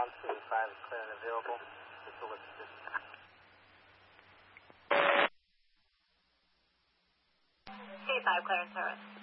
ground, 285 is clear and available. Just to listen to. K5 clearance service.